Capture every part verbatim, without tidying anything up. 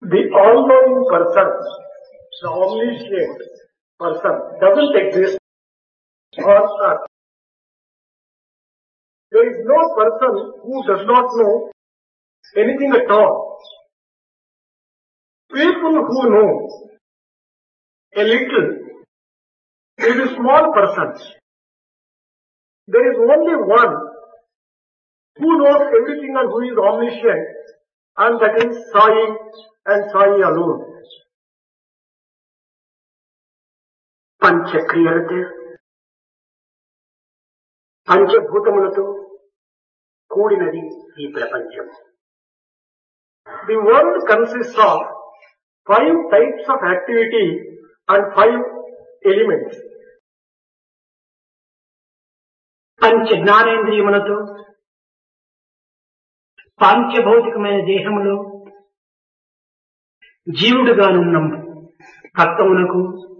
The all-knowing person, the omniscient person, doesn't exist on earth. There is no person who does not know anything at all. People who know a little is a small person. There is only one who knows everything and who is omniscient, and that is Sai and Sai alone. పంచక్రియలతో పంచభూతములతో కూడినది ఈ ప్రపంచం. The world consists of five types of activity and five elements. పంచ జ్ఞానేంద్రియములతో పాంచభౌతికమైన దేహములో జీవుడుగానున్న తత్వమునకు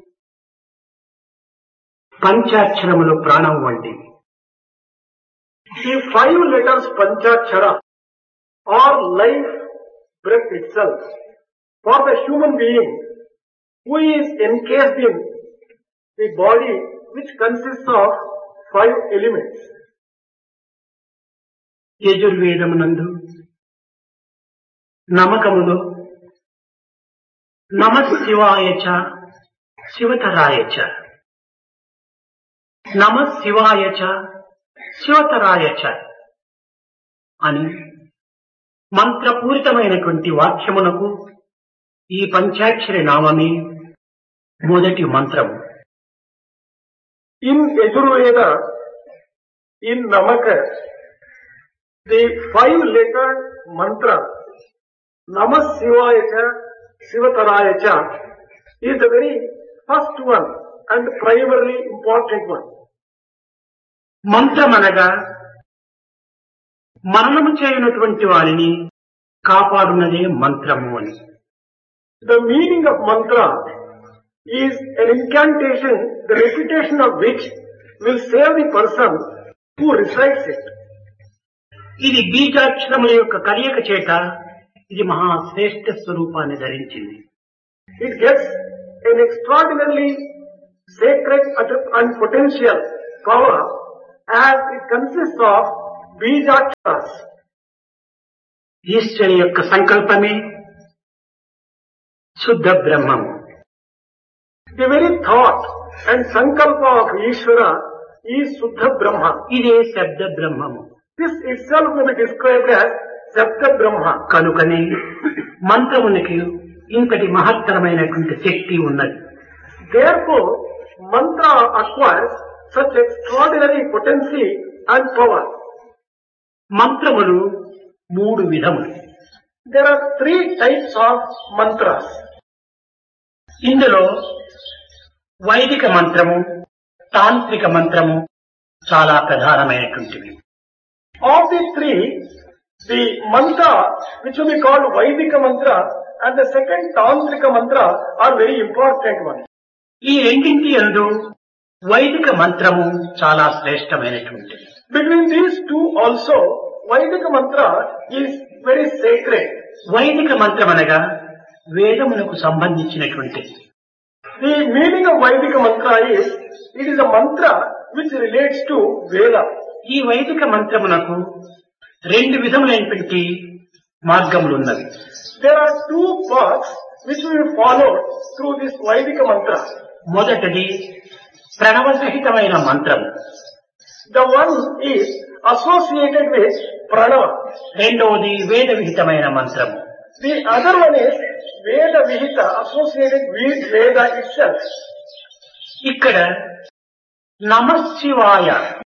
పంచాక్షరములు ప్రాణం వంటివి. The five letters Panchakshara are life breath itself for the human being who is encased in the body which consists of five elements. యజుర్వేదమునందు నమకములో నమః శివాయ చ శివతరాయ చ, నమః శివాయ చ శివతరాయ చ అని మంత్రపూరితమైనటువంటి వాక్యమునకు ఈ పంచాక్షరి నామమే మొదటి మంత్రము. In Yajurveda, in నమక, the five letter mantra Namah Shivaya Cha Shivataraya Cha is the very first one and primarily important one. మంత్రమనగా మరణము చేయనటువంటి వారిని కాపాడునదే మంత్రము అని. The meaning of mantra is an incantation, the repetition of which will save the person who recites it. ఇది బీజాక్షరముల యొక్క కలయిక చేత ఇది మహాశ్రేష్ఠ స్వరూపాన్ని ధరించింది. It gets an extraordinarily sacred and potential power as it consists of bijaksharas. Eshwari యొక్క సంకల్పమే శుద్ధ బ్రహ్మము. The very thought and sankalpa of Ishvara is Shuddha Brahma. ఇదే శబ్ద బ్రహ్మము. This itself will be described as Sabda Brahma. కనుకనే మంత్రమునికి ఇంతటి మహత్తరమైనటువంటి శక్తి ఉన్నది. Therefore, mantra acquires such extraordinary potency and power. మంత్రములు మూడు విధములు. There are three types of mantras. ఇందులో వైదిక మంత్రము, తాంత్రిక మంత్రము చాలా ప్రధానమైనటువంటివి. Of the three, the mantra which will be called Vaidika mantra and the second Tantrika mantra are very important ones. ఈ రెండింటి యందు వైదిక మంత్రము చాలా శ్రేష్టమైనటువంటిది. Between these two also, Vaidika mantra is very sacred. వైదిక మంత్రం అనగా వేదమునకు సంబంధించినటువంటిది. The meaning of Vaidika mantra is, it is a mantra which relates to Veda. ఈ వైదిక మంత్రమునకు రెండు విధములైనటువంటి మార్గములు ఉన్నవి. There are two paths which we will follow through this Vaidika mantra. మొదటిది ప్రణవ సహితమైన మంత్రము. The one is associated with pranava. రెండవది వేద విహితమైన మంత్రము. The other one is Veda Vihita, associated with Veda itself. ఇక్కడ నమః శివాయ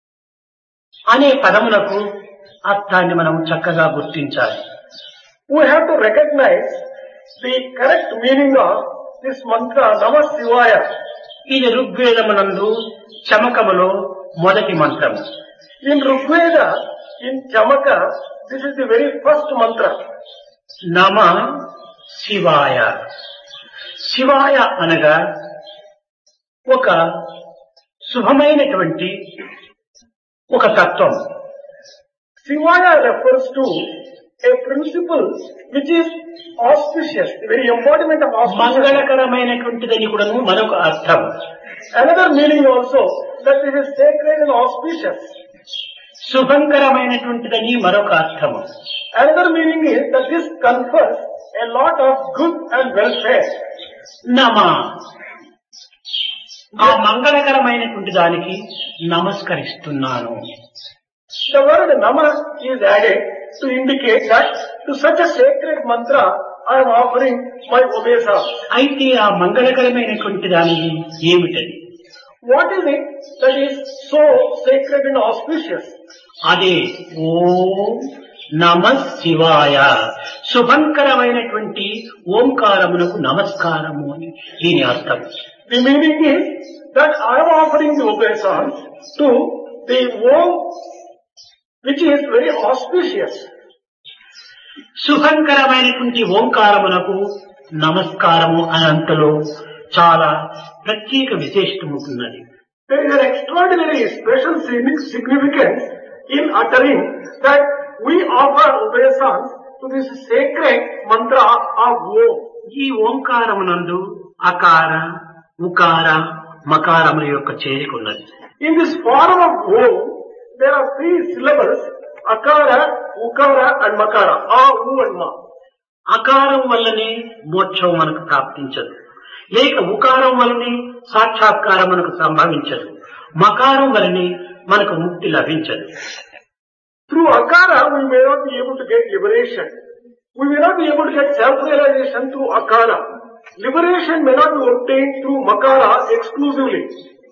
అనే పదములకు అర్థాన్ని మనం చక్కగా గుర్తించాలి. We have to recognize the correct meaning of this mantra Namah Shivaya. ఇది ఋగ్వేదమునందు చమకములో మొదటి మంత్రము. In Rigveda, in Chamaka, this is the very first mantra. నమః శివాయ. శివాయ అనగా ఒక శుభమైనటువంటి ఒక తత్వం. Shivaya refers to a principle which is auspicious, the very embodiment of auspicious. మంగళకరమైనటువంటిదని కూడాను మరొక అర్థం. Another meaning also that it is sacred and auspicious. శుభంకరమైనటువంటిదని మరొక అర్థము. Another meaning is that this confers a lot of good and welfare. నమ ఆ మంగళకరమైనటువంటి దానికి నమస్కరిస్తున్నాను. The word nama is added to indicate that to such a sacred mantra I am offering my obeisance. అయితే ఆ మంగళకరమైనటువంటి దానికి ఏమిటది? What is it that is so sacred and auspicious? అదే ఓం నమ శివాయ, శుభంకరమైనటువంటి ఓంకారమునకు నమస్కారము అని దీని అర్థం. The meaning is that I am offering the obeisance to the Om which is very auspicious. శుభంకరమైనటువంటి ఓంకారమునకు నమస్కారము అనంతలో చాలా ప్రత్యేక విశేషం ఉంటున్నది. There is an extraordinary special significance in uttering that we offer obeisance to this sacred mantra of Om. ఈ ఓంకారమునందు అకార ఉకార మకారముల యొక్క చేరిక ఉన్నది. In this form of Om, there are three syllables: akara, ukara and makara. A, U and Ma. అకారం వల్లనే మోక్షం మనకు ప్రాప్తించదు, లేక ఉకారం వల్లనే సాక్షాత్కారం మనకు సంభవించదు, మకారం వల్లనే మనకు ముక్తి లభించదు. Through akara we may not be able to get liberation. We may not be able to get self-realization through akara. Liberation may not be obtained through makara exclusively.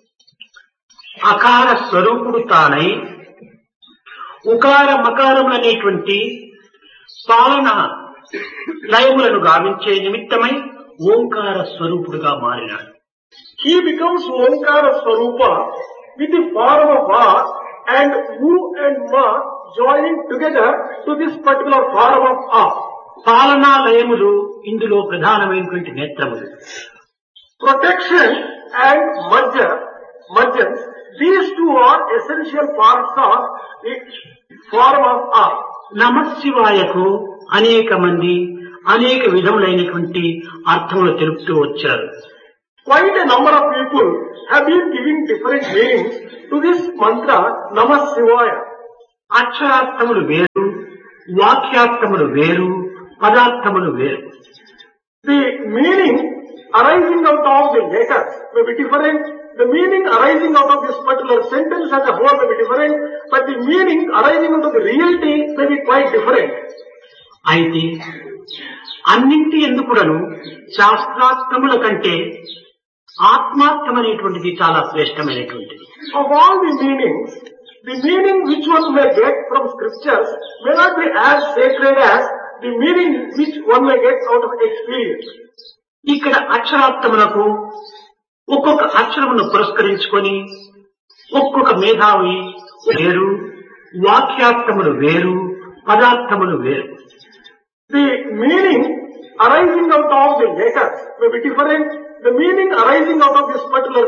అకార స్వరూపుడు తానై ఉకార మకారములనేటువంటి పాలన లయములను గావించే నిమిత్తమై ఓంకార స్వరూపుడుగా మారినాడు. He becomes Omkara Swarupa with the form of Va and U and Ma joining together to this particular form of A. పాలనా లయములు ఇందులో ప్రధానమైనటువంటి నేత్రములు. Protection and merger, mergence, these two are essential parts of the form of A. నమశివాయకు అనేక మంది అనేక విధములైనటువంటి అర్థములు తెలుపుతూ వచ్చారు. Quite a number of people have been giving different meanings to this mantra Namah Shivaya. అక్షరార్థములు వేరు, వాక్యార్థములు వేరు, పదార్థములు వేరు. The meaning arising out of the letters may be different. The meaning arising out of this particular sentence as a whole may be different, but the meaning arising out of the reality may be quite different. అయితే అన్నింటి ఎందుకుడను శాస్త్రార్థముల కంటే ఆత్మార్థమనేటువంటిది చాలా శ్రేష్టమైనటువంటిది. Of all the meanings, the meaning which one may get from scriptures may not be as sacred as the meaning which one may get out of experience. ఇక్కడ అక్షరార్థములకు ఒక్కొక్క అక్షరమును పురస్కరించుకొని ఒక్కొక్క మేధావి వేరు, వాక్యార్థములు వేరు, పదార్థములు వేరు. The meaning arising out of the letters may be different. The meaning arising out of this particular